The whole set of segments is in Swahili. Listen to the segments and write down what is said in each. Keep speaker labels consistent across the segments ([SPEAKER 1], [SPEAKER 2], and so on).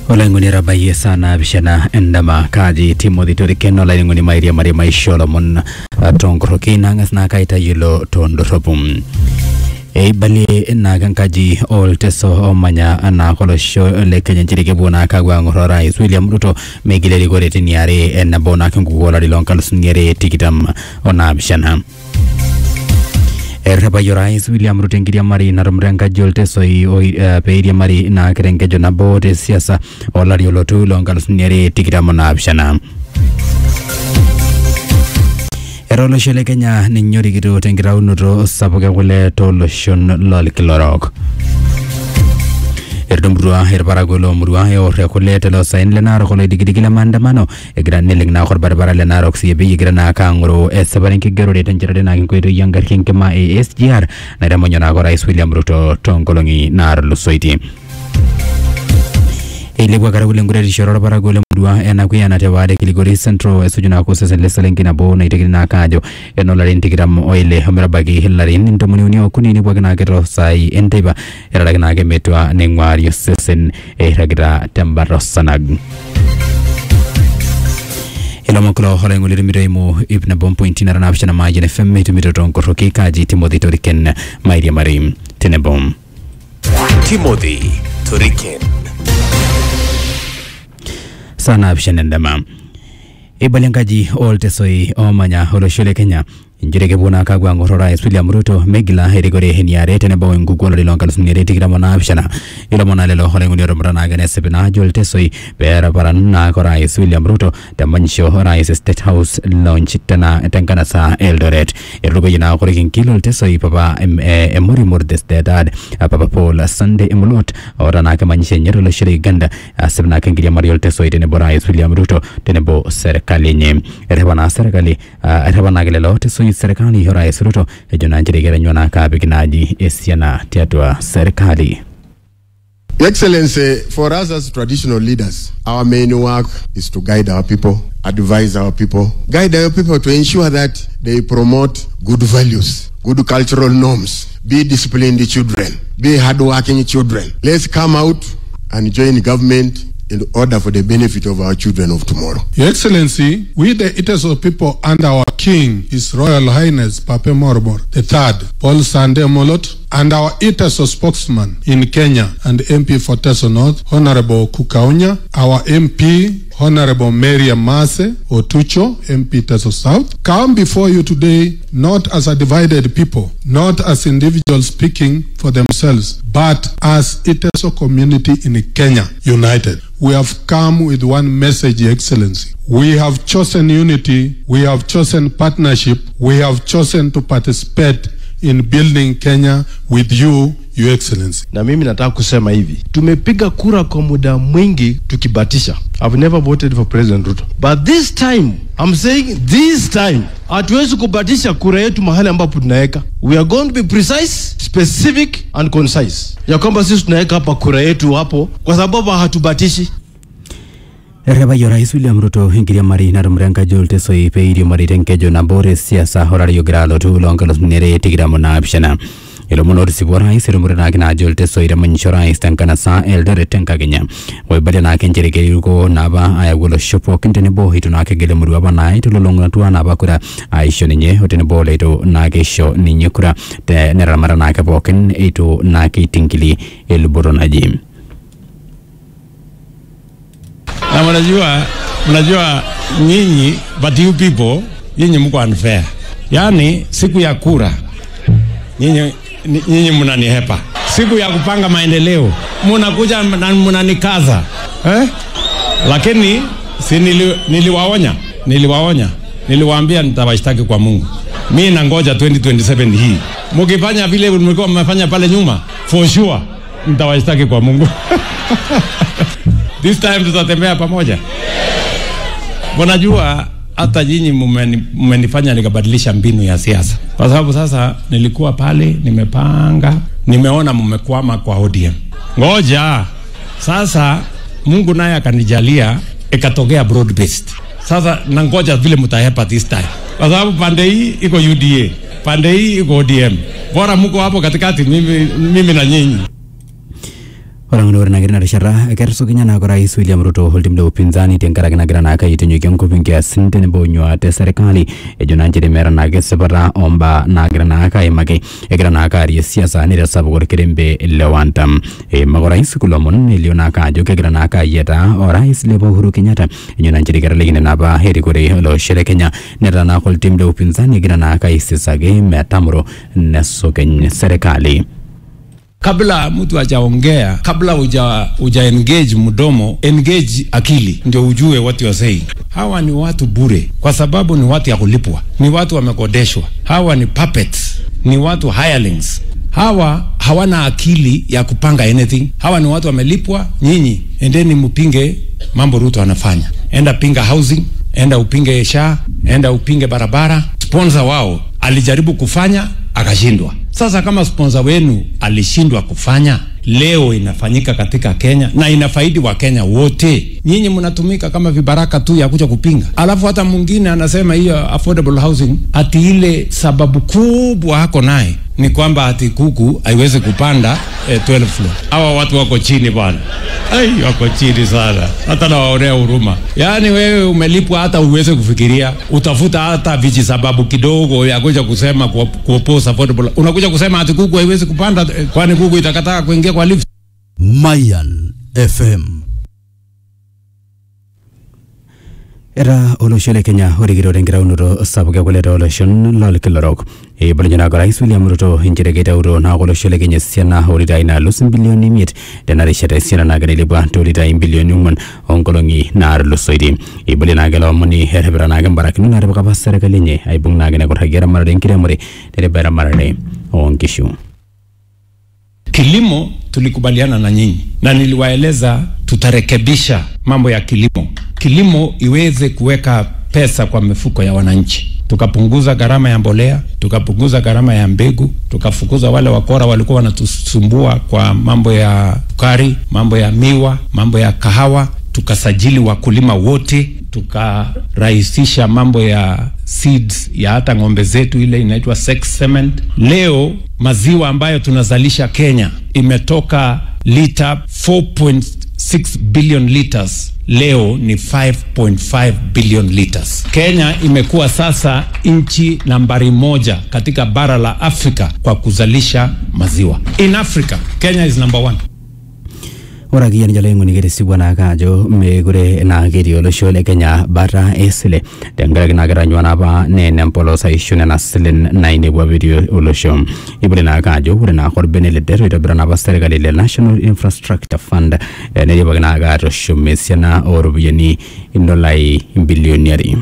[SPEAKER 1] Olenguni rabaye sana bishana endama kaji Timothy Torikeno la nguni mairia mari maisholo mon tongoroki nangas na kaita yilo tondorobum. Bali na kankaji all teso omanya ana kolosho le Kenya chirike bona kagwa ngorora William Ruto megile gore tiniare na bona kangugola lilonkal sunyere tikitam ona bishana. Rais William Ruto ngiria mari na rumrenga jolte soi peiria mari na kerengejo na bote siasa olari olotu longal sunyere tikitam ona bishana. Erolo shele Kenya ni nyori gitu tengira unuto sabuga wale tolo shon lol kilorok. Erdumbrua herbaragolo murua ore kule telo sain lenaro kule digidikila mandamano egran niling na khor barbara lenaro ksiyebi igrana kangro esabarin ki gero de tenjere na kinko yangar kinkema SGR na ramonyo na Rais William Ruto tongkolongi nar lusoiti. Ilegwa karagule ngure shororo baragule mudua enakuya na tewade Kiligori Central sujuna ko sesen lesalengi na bo na itikina kajo enola intigram oile hamerabagi hilarin intomuni unio kunini bwagana ketro sai enteba eragna ke metwa nengwari sesen eragira tembarosanag Elomaklo holenguli miremo ibna bom pointina na option ma jene femme to mito koroki kaji Timothy Toriken mairia marim tenebom
[SPEAKER 2] Timothy Toriken
[SPEAKER 1] sana bishanendama ibalengaji all tesoi omanya holoshole Kenya njireke bona kagwa ngorora William Ruto megila herigore heniare tenebo ngugolo lilonkal sunire tigramona bishana ilomona lelo holengu romrana gane sebina jol tesoi bera paranna ko Rais William Ruto tamancho Rais State House launch tana tankana sa Eldoret erugo yina khorikin kilo tesoi papa emori mordes dad papa Paul Sunday emulot orana ka manche nyero lo shiri ganda sebna kangiria mariol tesoi tenebo Rais William Ruto tenebo serikali nye erebana serikali erebana gelelo tesoi serikali Rais Ruto ejona njirigera nyona kabikinaji esiana tiatwa serikali.
[SPEAKER 3] Excellency, for us as traditional leaders, our main work is to guide our people, advise our people, guide our people to ensure that they promote good values, good cultural norms, be disciplined children, be hardworking children. Let's come out and join government in order for the benefit of our children of tomorrow.
[SPEAKER 4] Your Excellency, we the Iteso people and our King, His Royal Highness Pape Morbor III, Paul Sunday Molot, and our Iteso spokesman in Kenya and MP for Teso North, Honorable Kukaunya, our MP, Honorable Miriam Mase Otucho, MP Teso South, come before you today not as a divided people, not as individuals speaking for themselves, but as Iteso community in Kenya, united. We have come with one message, Your Excellency. We have chosen unity, we have chosen partnership, we have chosen to participate in building Kenya with you, Your Excellency.
[SPEAKER 5] Na mimi nataka kusema hivi, tumepiga kura kwa muda mwingi tukibatisha. I've never voted for President Ruto. But this time, I'm saying this time, hatuwezi kubatisha kura yetu mahali ambapo tunaweka. We are going to be precise, specific and concise. Ya kwamba sisi tunaweka hapa kura yetu hapo kwa sababu hatubatishi.
[SPEAKER 1] Reba Rais William Ruto hingiria mari na rumrenga jolte soi peirio mari tenkejo na bore siasa horario gralo tu longalos nere tigramona bishana ilo monor sibora isirumure na kina jolte soi ramanchora istankana sa Eldoret tenkagenya webale na kenjere gerugo naba ayagulo shopo kintene bo hitu na kegele muri wabana itu lolonga tu na bakura aisho ninye hotene bo leto na gesho ninye kura te neramara na kaboken itu na kitingili elboronaji.
[SPEAKER 6] Na mnajua nyinyi, but you people, nyinyi mko unfair. Yani siku ya kura, nyinyi mnanihepa. Siku ya kupanga maendeleo, mnakuja na mnanikaza. Lakini si niliwaambia nitawashtaki kwa Mungu. Mimi nangoja 2027 hii. Mkifanya vile mlikuwa mmefanya pale nyuma, for sure nitawashtaki kwa Mungu. This time tutatembea pamoja. Mnajua hata nyinyi mmenifanya nikabadilisha mbinu ya siasa. Kwa sababu sasa nilikuwa pale nimepanga, nimeona mmekwama kwa ODM. Ngoja. Sasa Mungu naye akanijalia ikatokea broad based. Sasa nangoja vile mtahepa this time. Kwa sababu pande hii iko UDA, pande hii iko ODM. Bora mko hapo katikati mimi na nyinyi.
[SPEAKER 1] Orang nur nagirina rishara kerso kinyana ko Rais William Ruto holtimle upinzani tenkaraki nagira naka itunyoki nkupingia sinte nebo nywate serikali ejona njire mera nage separa omba nagira naka imake egira naka ari siasa ni resabu ko kirembe lewantam mago Rais kulomon ilio naka jo kegira naka yeta o Rais lebo Uhuru Kenyatta ejona njire kerlegine naba heri kore lo shere Kenya nera na holtimle upinzani gira naka isisage metamro neso Kenya serikali.
[SPEAKER 6] Kabla mtu hajaongea, kabla uja engage mdomo, engage akili ndio ujue what you are saying. Hawa ni watu bure kwa sababu ni watu ya kulipwa, ni watu wamekodeshwa. Hawa ni puppets, ni watu hirelings. Hawa hawana akili ya kupanga anything. Hawa ni watu wamelipwa. Nyinyi endeni mpinge mambo Ruto anafanya. Enda pinga housing, enda upinge SHA, enda upinge barabara. Sponsor wao alijaribu kufanya akashindwa. Sasa kama sponsor wenu alishindwa kufanya, leo inafanyika katika Kenya na inafaidi wa Kenya wote. Nyinyi mnatumika kama vibaraka tu ya kuja kupinga. Alafu hata mwingine anasema hiyo affordable housing ati ile sababu kubwa hako naye ni kwamba ati kuku haiwezi kupanda 12 floor. Hawa watu wako chini bwana. Wako chini sana. Hata na waonea huruma. Yaani wewe umelipwa hata uweze kufikiria, utafuta hata viji sababu kidogo ya kuja kusema kuoppose affordable. Unakuja kusema ati kuku haiwezi kupanda, kwani kuku itakataa kuingia kwa lift.
[SPEAKER 7] Mayan FM.
[SPEAKER 1] Era oloshele Kenya origiro rengira unuro sabuke kuleta oloshon lol kilorok balanyana ko Rais William Ruto injiregeta uro na oloshele Kenya siana orita ina lusin bilioni miet denari shete siana na gari libwa tolita bilioni umon onkolongi na lusoidi balina gelo moni herbera na gambara kinuna reba ka serikali nye aibung na gena ko hagera marade nkire more dere bara marade onkishu.
[SPEAKER 6] Kilimo tulikubaliana na nyinyi na niliwaeleza tutarekebisha mambo ya kilimo. Kilimo iweze kuweka pesa kwa mifuko ya wananchi. Tukapunguza gharama ya mbolea, tukapunguza gharama ya mbegu, tukafukuza wale wakora walikuwa wanatusumbua kwa mambo ya sukari, mambo ya miwa, mambo ya kahawa, tukasajili wakulima wote, tukarahisisha mambo ya seeds ya hata ng'ombe zetu ile inaitwa sex cement. Leo maziwa ambayo tunazalisha Kenya imetoka lita 4.6 billion liters, leo ni 5.5 billion liters. Kenya imekuwa sasa nchi nambari 1 katika bara la Afrika kwa kuzalisha maziwa. In Africa, Kenya is number 1.
[SPEAKER 1] Ora kiyan jalengo nigere sibwana kajo megure na gedi oloshole Kenya bara esle dengara na gara nywana ba ne nempolo sa ishune na silen naine bwa video oloshom ibule na kajo ure na korbene le dero ida brana ba serikali le National Infrastructure Fund ne diba na ga roshomesiana orubiyeni indolai bilioniari.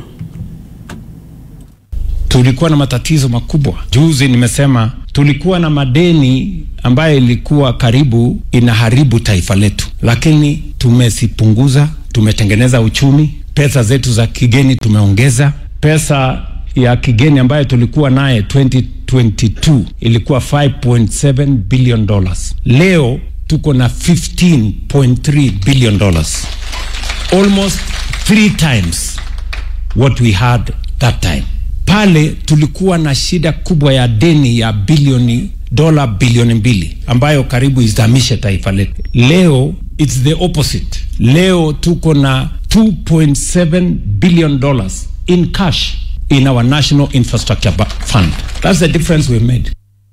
[SPEAKER 6] Tulikuwa na matatizo makubwa. Juzi nimesema tulikuwa na madeni ambayo ilikuwa karibu inaharibu taifa letu, lakini tumesipunguza, tumetengeneza uchumi, pesa zetu za kigeni tumeongeza. Pesa ya kigeni ambayo tulikuwa naye 2022 ilikuwa $5.7 billion. Leo tuko na $15.3 billion. Almost 3 times what we had that time. Pale tulikuwa na shida kubwa ya deni ya dola bilioni 2 ambayo karibu izamishe taifa letu. Leo it's the opposite. Leo tuko na $2.7 billion in cash in our National Infrastructure Fund. That's the difference we made.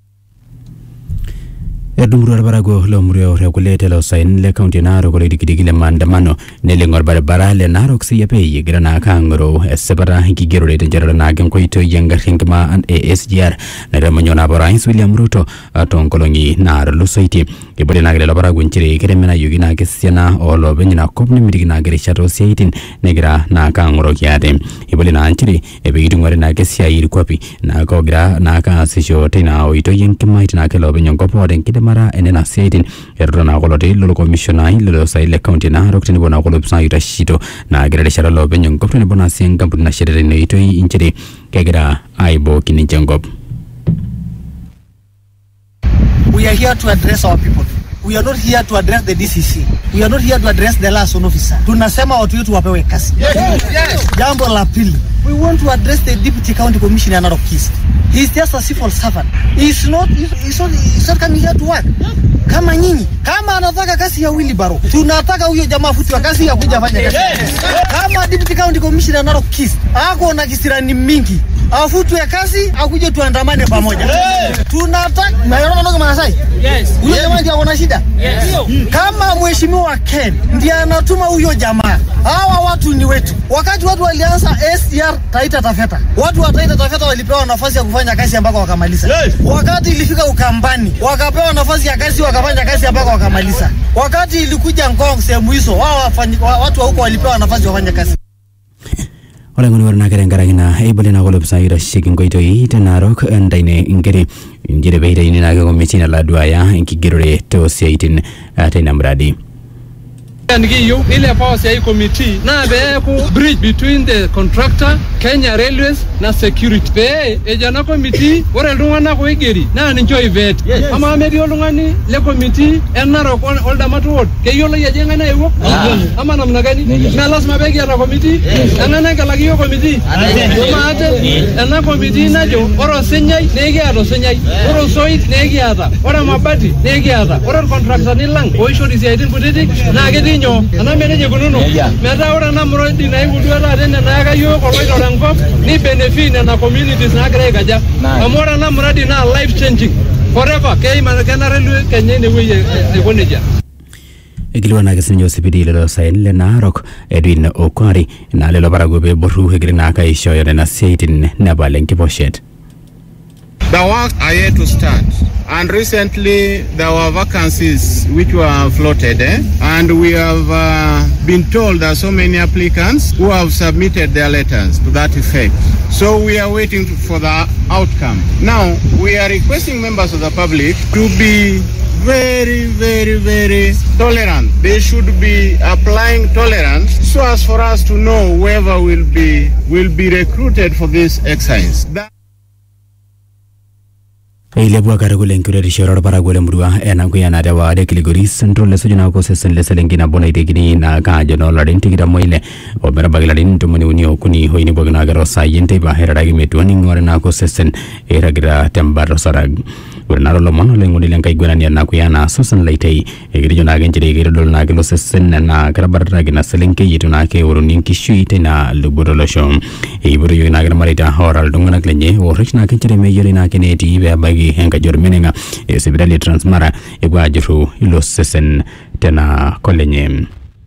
[SPEAKER 1] Dumuru barago lo murio regulate lo sain le county naro ko digile mandamano ne le ngor bara le naro ksi yape yigrana kangro sebara hikigero le jara na gen ko ito yenga hinkma an ASGR na remonyo na bara William Ruto aton kolongi naro lo soiti ke bole na le barago nchire kere mena yugina ke siana olo benyina kopni midigina gere chato seitin negra na kangro kiade e bole na nchire e be ngore na ke sia yiri kopi na ko gra na ka sisho tina o ito yenkma itina ke lo benyon ko poden kide mara enena seitin errona kolode lo commissiona lo sai le county na roktini bona ko lobsa ita shito na gere shara lo benyon ko tone bona sen kampu na shere ne ito inchire kegera aibo kini jengop.
[SPEAKER 8] We are here to address our people. We are not here to address the DCC. We are not here to address the liaison officer. Tunasema watu wetu wapewe kazi. Yes. Jambo la pili, we want to address the deputy county commissioner Narok East. He's just a civil servant. He's not coming here to work. Kama nyinyi, kama anataka kazi ya wheelbarrow, tunataka huyo jamaa afutwe kazi ya kuja fanya kazi. Kama deputy county commissioner Narok East, ako na kisirani mingi, afutwe kazi, akuje tuandamane pamoja. Tunataka, naona kama Masai. Yes. Huyo jamaa ndiye ana shida. Yes. Kama mheshimiwa Ken ndiye anatuma huyo jamaa. Hawa watu ni wetu. Wakati watu walianza SGR Taita Taveta, watu wa Taita Taveta walipewa nafasi ya kufanya kazi ambako wakamaliza. Yes. Wakati ilifika Ukambani, wakapewa nafasi ya kazi wakafanya kazi ambako wakamaliza. Wakati ilikuja Ngong sehemu hizo, watu wa huko walipewa nafasi wafanye kazi.
[SPEAKER 1] Ole ngoni warna kare ngaragina ebole na golop saira shikin goito ite Narok ndaine ngere njire beida ini na go mitina la duaya inkigirore to seitin atena mradi.
[SPEAKER 9] Ngiyo ile policy committee na beeko bridge between the contractor Kenya Railways na security be ejana committee ore lungana ko igeri na ninjo ivet ama amedi olungani le committee enaro olda matuot keyolo yajenga na ewo ama namna gani na lazima begi ara committee angana kalagi yo committee ama ate ana committee najo oro senyai negi ato senyai oro soit negi ata oro mabati negi ata oro contractor nilang oisho disiaitin kutiti na gedi ana meneje kununo meta ora na mrodi na igudwa la tena na kayo ko loito rango ni benefit na communities na kare kaja amora na mrodi na life changing forever kei man kana railway kenye ne weye ekoneja
[SPEAKER 1] Egilwa na kesinyo sipidi lelo sain le Narok Edwin Okwari na lelo baragobe boru hegrina ka isho yone na seitin na balenki poshet.
[SPEAKER 10] The works are yet to start, and recently there were vacancies which were floated, and we have been told that so many applicants who have submitted their letters to that effect. So we are waiting for the outcome. Now, we are requesting members of the public to be very, very, very tolerant. They should be applying tolerance so as for us to know whoever will be recruited for this exercise.
[SPEAKER 1] Ile bua karagule nkure shororo paragule mrua ena kuyana dawa de Kilgoris Central lesujuna ko sesen leselengina bona itegini na kajo no ladin tigira moile obera bagladin tumuni unio kuni hoini bogna garo sayente ba heragi metwani ngore na ko sesen eragira tembaro sarag Gurnaro Lomono lenguni lenkai gwanani na kuyana susan laitei egirijo na genjire girdol na gelo sesen na karabarra gina selenke yituna ke urunin kishuite na luburolosho iburu yuna gra marita horal dungana klenye orishna kenjire meyori na keneti be bagi henga jormenenga sibidali transmara egwa juru ilo sesen tena kolenye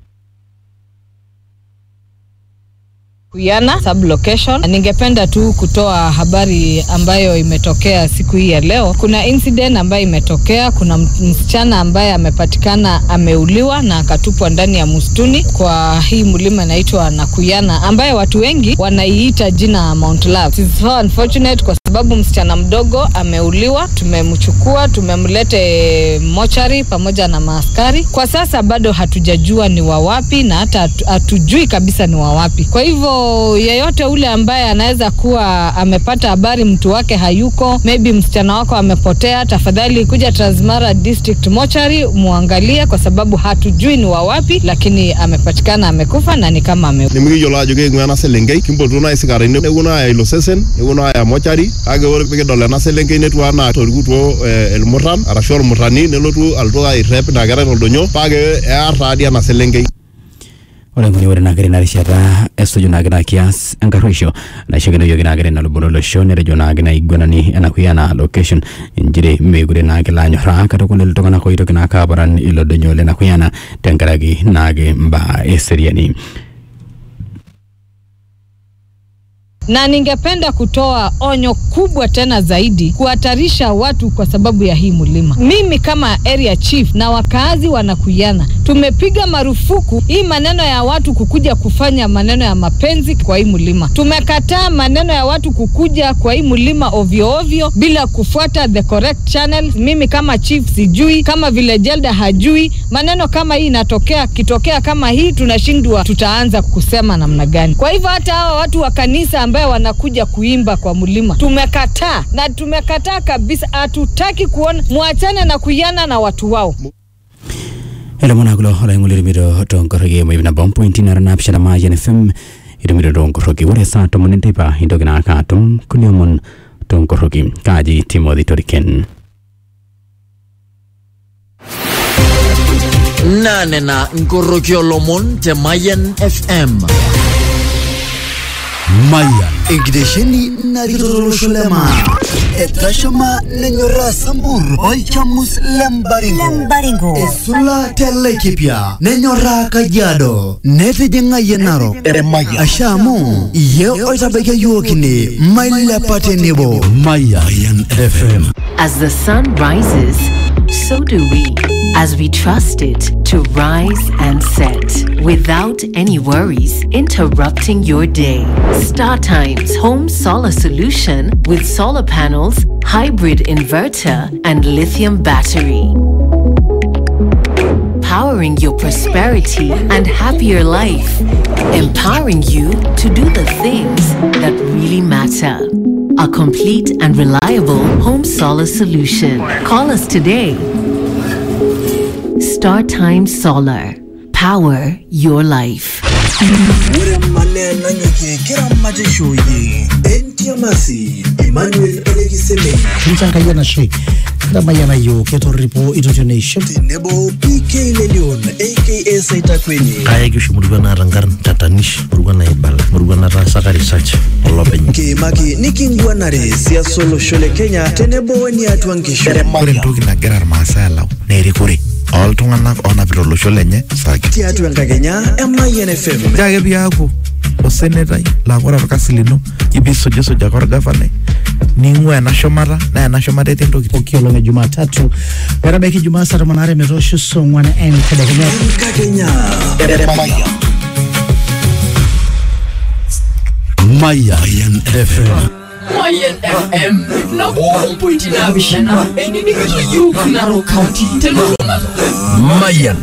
[SPEAKER 11] Kuyana sublocation. Ningependa tu kutoa habari ambayo imetokea siku hii ya leo. Kuna incident ambayo imetokea, kuna msichana ambaye amepatikana ameuliwa na akatupwa ndani ya msituni kwa hii mlima inaitwa Nakuyana ambaye watu wengi wanaiita jina Mount Love. It's so unfortunate kwa sababu msichana mdogo ameuliwa, tumemchukua, tumemlete mochari pamoja na maaskari. Kwa sasa bado hatujajua ni wa wapi na hata hatujui kabisa ni wa wapi. Kwa hivyo yeyote ule ambaye anaweza kuwa amepata habari mtu wake hayuko, maybe msichana wako amepotea, tafadhali kuja Transmara District Mochari muangalie kwa sababu hatujui ni wa wapi, lakini amepatikana amekufa na ni kama ameuliwa.
[SPEAKER 12] Nimgiyola joge ngwana selengei kimbotuna isigara ne nguna ilo sesen nguna ya mochari age wor peke dola na selengei netwa na torguto el murran arashol murrani nelotu altoa irep na gara oldonyo page arradia na selengei.
[SPEAKER 1] Ole ngoni warna kare na rishata esojuna gina kias engarisho na shigeno yogina gare na lubolo shone rejona gina igwanani anakuyana location injire megure na gila nyora katokole lutokana ko itokina kabaran ilo donyole na kuyana tengaragi nage mba eseriani.
[SPEAKER 11] Na ningependa kutoa onyo kubwa tena zaidi kuhatarisha watu kwa sababu ya hii mlima. Mimi kama area chief na wakazi wa Nakuyana tumepiga marufuku hii maneno ya watu kukuja kufanya maneno ya mapenzi kwa hii mlima. Tumekataa maneno ya watu kukuja kwa hii mlima ovyo ovyo bila kufuata the correct channel. Mimi kama chief sijui, kama vile Jelda hajui. Maneno kama hii inatokea, kitokea kama hii tunashindwa tutaanza kusema namna gani. Kwa hivyo hata hawa watu wa kanisa ambaye wanakuja kuimba kwa mlima tumekataa, na tumekataa kabisa. Hatutaki kuona, muachane na Kuyana na watu wao.
[SPEAKER 1] Hello monagulo ola nguliri miro tongoroge mo ibna bomb point na rana pshana ma FM irimiro tongoroge wore sa to monente pa indogina ka tum kunyomon tonkoroki kaji Timothy Toriken.
[SPEAKER 13] Nanena Ngorokyo Lomon te Mayan FM.
[SPEAKER 7] Mayan.
[SPEAKER 14] Igdesheni nariro shulema. Etashama nenyora sambur. Olchamus lembaringo. Esula telekipia. Nenyora Kajiado. Nete jenga yenaro. Mayan. Ashamu. Ye oitabeke yuokini. Maila pate nebo.
[SPEAKER 7] Mayan FM.
[SPEAKER 15] As the sun rises, so do we. As we trust it to rise and set without any worries interrupting your day. StarTimes Home Solar Solution with solar panels, hybrid inverter, and lithium battery. Powering your prosperity and happier life. Empowering you to do the things that really matter. A complete and reliable home solar solution. Call us today. StarTimes Solar. Power your life.
[SPEAKER 14] Emmanuel Elegiseme.
[SPEAKER 16] Kayana She. Mayana yo ketoripo itonation.
[SPEAKER 14] Nebo PK Lelion aka Saita Kwenye.
[SPEAKER 17] Kaya kishumurugana rangar tatanish murugana ibala murugana rasaka research olopenye.
[SPEAKER 14] Maki nikingwanare sia solo shole Kenya tenebo ni atwangisho.
[SPEAKER 17] Kore ntoki nagera masala nerikore. All tunganak ona bilolosho lenye saki.
[SPEAKER 14] Tiatu yang Kenya Mayan FM.
[SPEAKER 17] Jage biaku osenetai la kora kasilino ibiso jeso jakor gavana ningwe na shomara na shomara tendo
[SPEAKER 16] Okiolo me Jumatatu barabeki Jumasa ramanare metosho songwana
[SPEAKER 14] Kenya
[SPEAKER 7] Mayan FM.
[SPEAKER 18] Mayan FM na 1.9 eninikizo yuku Narok County Teluruma.
[SPEAKER 7] Mayan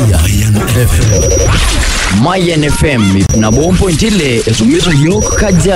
[SPEAKER 7] FM.
[SPEAKER 13] Mayan FM na 1.ile esumizo yok Kajiado.